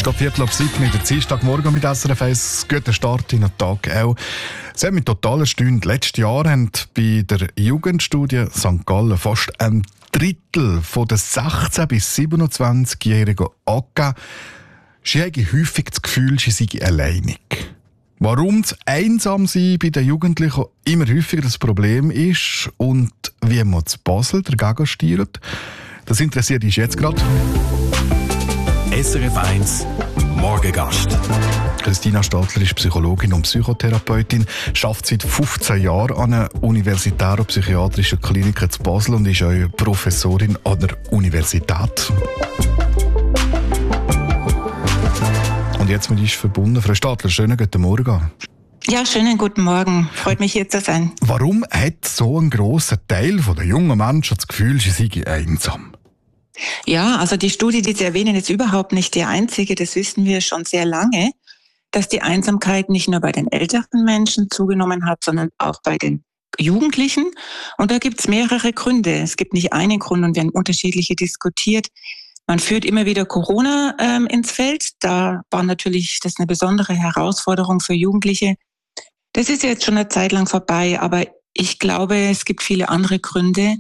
ist gerade 6:15 mit der Dienstagmorgen mit SRF 1. Guten Start in den Tag auch. Es hat mich total erstaunt. Letztes Jahr haben bei der Jugendstudie St. Gallen fast ein Drittel der 16- bis 27-Jährigen angegeben, sie haben häufig das Gefühl, sie seien alleinig. Warum das Einsamsein bei den Jugendlichen immer häufiger das Problem ist und wie man zu Basel dagegen steuert, das interessiert uns jetzt gerade. SRF 1 Morgengast. Christina Stadler ist Psychologin und Psychotherapeutin, arbeitet seit 15 Jahren an einer universitären psychiatrischen Klinik in Basel und ist auch Professorin an der Universität. Und jetzt mit uns verbunden, Frau Stadler, schönen guten Morgen. Ja, schönen guten Morgen. Freut mich, hier zu sein. Warum hat so ein grosser Teil der jungen Menschen das Gefühl, sie seien einsam? Ja, also die Studie, die Sie erwähnen, ist überhaupt nicht die einzige. Das wissen wir schon sehr lange, dass die Einsamkeit nicht nur bei den älteren Menschen zugenommen hat, sondern auch bei den Jugendlichen. Und da gibt es mehrere Gründe. Es gibt nicht einen Grund und wir haben unterschiedliche diskutiert. Man führt immer wieder Corona ins Feld. Da war natürlich das eine besondere Herausforderung für Jugendliche. Das ist jetzt schon eine Zeit lang vorbei, aber ich glaube, es gibt viele andere Gründe.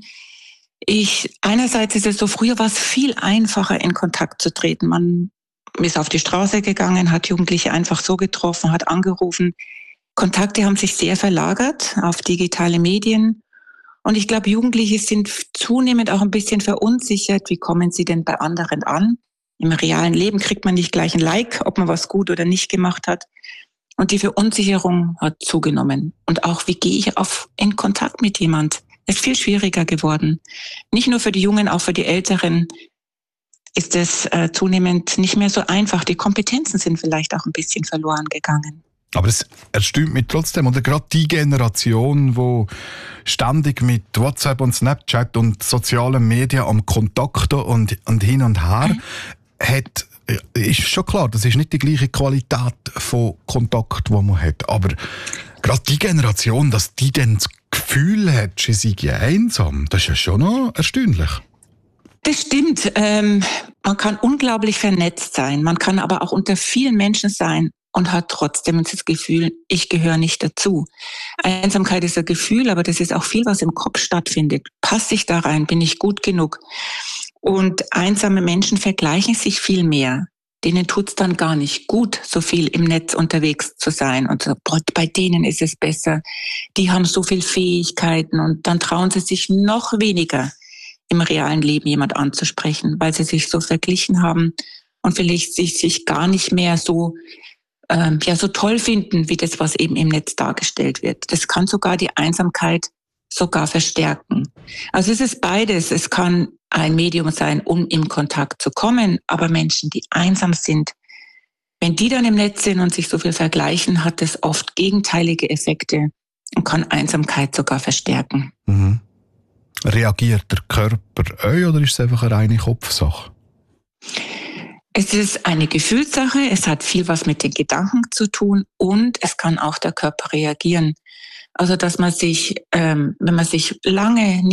Einerseits ist es so, früher war es viel einfacher, in Kontakt zu treten. Man ist auf die Straße gegangen, hat Jugendliche einfach so getroffen, hat angerufen. Kontakte haben sich sehr verlagert auf digitale Medien. Und ich glaube, Jugendliche sind zunehmend auch ein bisschen verunsichert. Wie kommen sie denn bei anderen an? Im realen Leben kriegt man nicht gleich ein Like, ob man was gut oder nicht gemacht hat. Und die Verunsicherung hat zugenommen. Und auch, wie gehe ich in Kontakt mit jemand? Ist viel schwieriger geworden. Nicht nur für die Jungen, auch für die Älteren ist es zunehmend nicht mehr so einfach. Die Kompetenzen sind vielleicht auch ein bisschen verloren gegangen. Aber es erstaunt mich trotzdem, oder gerade die Generation, die ständig mit WhatsApp und Snapchat und sozialen Medien am Kontakt und hin und her hat, ist schon klar, das ist nicht die gleiche Qualität von Kontakt, die man hat. Aber gerade die Generation, dass die dann das Gefühl hat, sie sei einsam, das ist ja schon noch erstaunlich. Das stimmt. Man kann unglaublich vernetzt sein. Man kann aber auch unter vielen Menschen sein und hat trotzdem das Gefühl, ich gehöre nicht dazu. Einsamkeit ist ein Gefühl, aber das ist auch viel, was im Kopf stattfindet. Passe ich da rein? Bin ich gut genug? Und einsame Menschen vergleichen sich viel mehr. Denen tut's dann gar nicht gut, so viel im Netz unterwegs zu sein. Und so, bei denen ist es besser. Die haben so viel Fähigkeiten und dann trauen sie sich noch weniger, im realen Leben jemand anzusprechen, weil sie sich so verglichen haben und vielleicht sich gar nicht mehr so toll finden, wie das, was eben im Netz dargestellt wird. Das kann sogar die Einsamkeit sogar verstärken. Also es ist beides. Es kann ein Medium sein, um in Kontakt zu kommen, aber Menschen, die einsam sind, wenn die dann im Netz sind und sich so viel vergleichen, hat es oft gegenteilige Effekte und kann Einsamkeit sogar verstärken. Mhm. Reagiert der Körper auch oder ist es einfach eine reine Kopfsache? Es ist eine Gefühlssache, es hat viel was mit den Gedanken zu tun und es kann auch der Körper reagieren. Also dass man sich, wenn man sich lange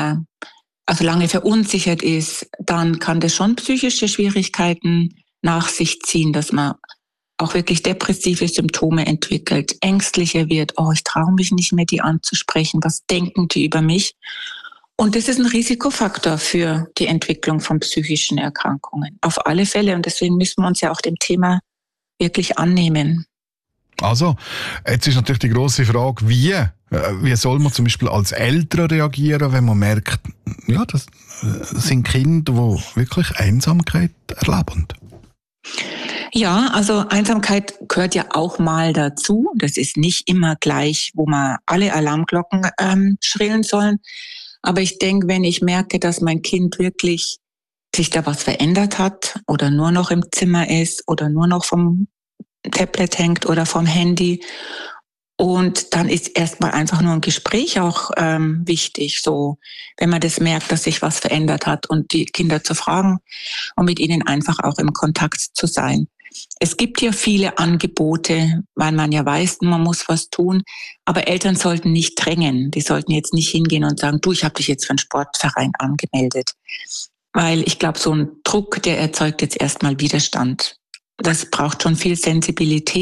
verunsichert ist, dann kann das schon psychische Schwierigkeiten nach sich ziehen, dass man auch wirklich depressive Symptome entwickelt, ängstlicher wird, ich traue mich nicht mehr, die anzusprechen, was denken die über mich? Und das ist ein Risikofaktor für die Entwicklung von psychischen Erkrankungen. Auf alle Fälle. Und deswegen müssen wir uns ja auch dem Thema wirklich annehmen. Also, jetzt ist natürlich die grosse Frage, wie soll man zum Beispiel als Eltern reagieren, wenn man merkt, ja, das sind Kinder, die wirklich Einsamkeit erleben? Ja, also Einsamkeit gehört ja auch mal dazu. Das ist nicht immer gleich, wo man alle Alarmglocken schrillen sollen. Aber ich denke, wenn ich merke, dass mein Kind wirklich sich da was verändert hat oder nur noch im Zimmer ist oder nur noch vom Tablet hängt oder vom Handy, und dann ist erstmal einfach nur ein Gespräch auch wichtig, so wenn man das merkt, dass sich was verändert hat und die Kinder zu fragen und mit ihnen einfach auch im Kontakt zu sein. Es gibt ja viele Angebote, weil man ja weiß, man muss was tun. Aber Eltern sollten nicht drängen. Die sollten jetzt nicht hingehen und sagen, du, ich habe dich jetzt für einen Sportverein angemeldet. Weil ich glaube, so ein Druck, der erzeugt jetzt erstmal Widerstand. das braucht schon viel Sensibilität.